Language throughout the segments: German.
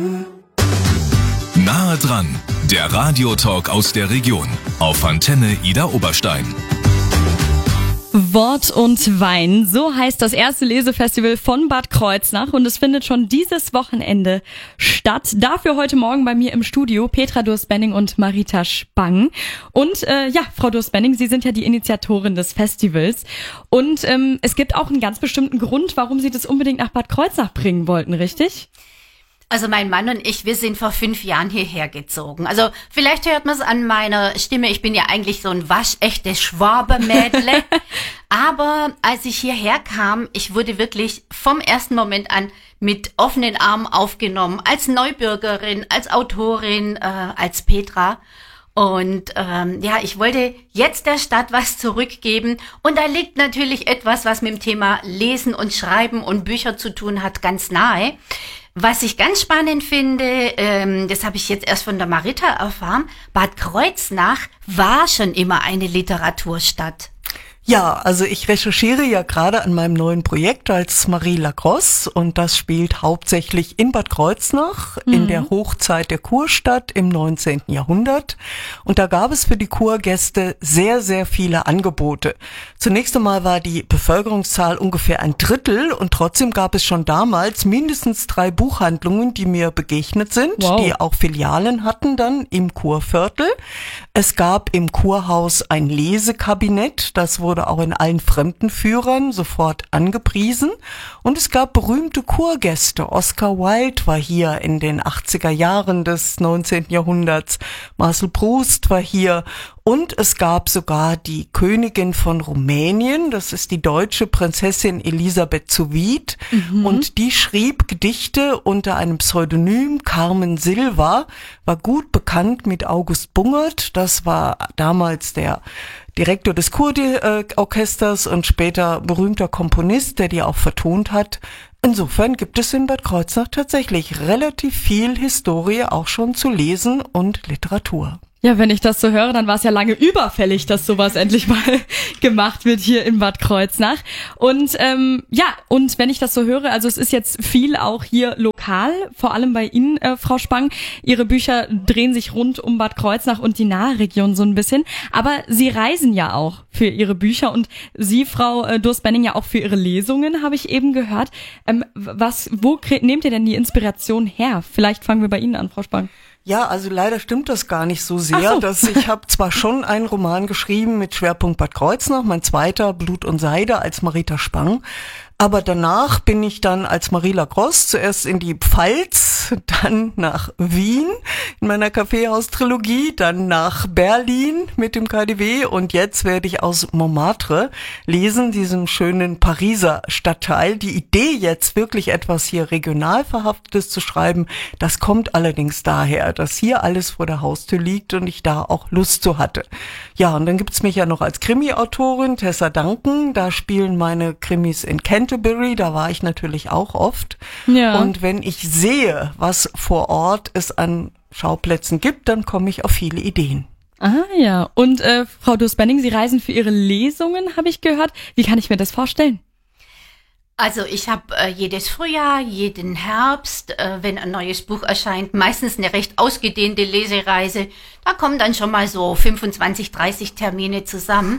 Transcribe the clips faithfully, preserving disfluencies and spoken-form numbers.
Nahe dran, der Radiotalk aus der Region auf Antenne Idar Oberstein. Wort und Wein, so heißt das erste Lesefestival von Bad Kreuznach und es findet schon dieses Wochenende statt. Dafür heute Morgen bei mir im Studio Petra Durst-Benning und Marita Spang. Und äh, ja, Frau Durst-Benning, Sie sind ja die Initiatorin des Festivals und ähm, es gibt auch einen ganz bestimmten Grund, warum Sie das unbedingt nach Bad Kreuznach bringen wollten, richtig? Also mein Mann und ich, wir sind vor fünf Jahren hierher gezogen. Also vielleicht hört man es an meiner Stimme, ich bin ja eigentlich so ein waschechtes Schwabermädle. Aber als ich hierher kam, ich wurde wirklich vom ersten Moment an mit offenen Armen aufgenommen. Als Neubürgerin, als Autorin, äh, als Petra. Und ähm, ja, ich wollte jetzt der Stadt was zurückgeben. Und da liegt natürlich etwas, was mit dem Thema Lesen und Schreiben und Bücher zu tun hat, ganz nahe. Was ich ganz spannend finde, ähm, das habe ich jetzt erst von der Marita erfahren, Bad Kreuznach war schon immer eine Literaturstadt. Ja, also ich recherchiere ja gerade an meinem neuen Projekt als Marie Lacrosse und das spielt hauptsächlich in Bad Kreuznach, mhm. in der Hochzeit der Kurstadt im neunzehnten Jahrhundert. Und da gab es für die Kurgäste sehr, sehr viele Angebote. Zunächst einmal war die Bevölkerungszahl ungefähr ein Drittel und trotzdem gab es schon damals mindestens drei Buchhandlungen, die mir begegnet sind, wow. die auch Filialen hatten dann im Kurviertel. Es gab im Kurhaus ein Lesekabinett, das wurde wurde auch in allen Fremdenführern sofort angepriesen. Und es gab berühmte Kurgäste. Oscar Wilde war hier in den achtziger Jahren des neunzehnten Jahrhunderts. Marcel Proust war hier. Und es gab sogar die Königin von Rumänien, das ist die deutsche Prinzessin Elisabeth zu Wied. Mhm. Und die schrieb Gedichte unter einem Pseudonym. Carmen Silva war gut bekannt mit August Bungert. Das war damals der Direktor des Kurorchesters und später berühmter Komponist, der die auch vertont hat. Insofern gibt es in Bad Kreuznach tatsächlich relativ viel Historie auch schon zu lesen und Literatur. Ja, wenn ich das so höre, dann war es ja lange überfällig, dass sowas endlich mal gemacht wird hier in Bad Kreuznach. Und ähm, ja, und wenn ich das so höre, also es ist jetzt viel auch hier lokal, vor allem bei Ihnen, äh, Frau Spang. Ihre Bücher drehen sich rund um Bad Kreuznach und die Nahregion so ein bisschen. Aber Sie reisen ja auch für Ihre Bücher und Sie, Frau äh, Durst-Benning, ja auch für Ihre Lesungen, habe ich eben gehört. Ähm, was, wo kre- nehmt ihr denn die Inspiration her? Vielleicht fangen wir bei Ihnen an, Frau Spang. Ja, also leider stimmt das gar nicht so sehr. So. Dass ich habe zwar schon einen Roman geschrieben mit Schwerpunkt Bad Kreuznach, mein zweiter Blut und Seide als Marita Spang. Aber danach bin ich dann als Marie Lacrosse zuerst in die Pfalz, dann nach Wien in meiner Kaffeehaus-Trilogie, dann nach Berlin mit dem K D W und jetzt werde ich aus Montmartre lesen, diesem schönen Pariser Stadtteil. Die Idee jetzt wirklich etwas hier regional Verhaftetes zu schreiben, das kommt allerdings daher, dass hier alles vor der Haustür liegt und ich da auch Lust zu hatte. Ja, und dann gibt's mich ja noch als Krimi-Autorin, Tessa Duncan, da spielen meine Krimis in Kent. Da war ich natürlich auch oft. Ja. Und wenn ich sehe, was vor Ort es an Schauplätzen gibt, dann komme ich auf viele Ideen. Ah ja, und äh, Frau Durst-Benning, Sie reisen für Ihre Lesungen, habe ich gehört. Wie kann ich mir das vorstellen? Also ich habe äh, jedes Frühjahr, jeden Herbst, äh, wenn ein neues Buch erscheint, meistens eine recht ausgedehnte Lesereise. Da kommen dann schon mal so fünfundzwanzig, dreißig Termine zusammen.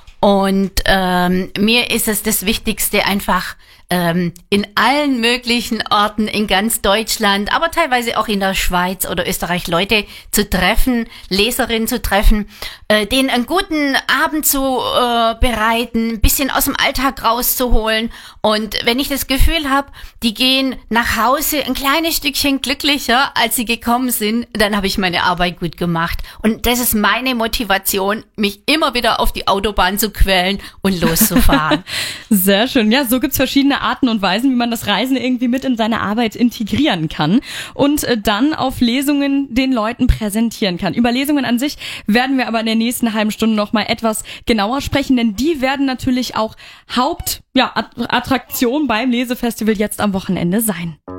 Und ähm, mir ist es das Wichtigste, einfach ähm, in allen möglichen Orten in ganz Deutschland, aber teilweise auch in der Schweiz oder Österreich Leute zu treffen, Leserinnen zu treffen, äh, denen einen guten Abend zu äh, bereiten, ein bisschen aus dem Alltag rauszuholen. Und wenn ich das Gefühl habe, die gehen nach Hause ein kleines Stückchen glücklicher, als sie gekommen sind, dann habe ich meine Arbeit gut gemacht. Und das ist meine Motivation, mich immer wieder auf die Autobahn zu quälen und loszufahren. Sehr schön. Ja, so gibt's verschiedene Arten und Weisen, wie man das Reisen irgendwie mit in seine Arbeit integrieren kann und äh, dann auf Lesungen den Leuten präsentieren kann. Über Lesungen an sich werden wir aber in der nächsten halben Stunde noch mal etwas genauer sprechen, denn die werden natürlich auch Haupt, ja, Attraktion beim Lesefestival jetzt am Wochenende sein.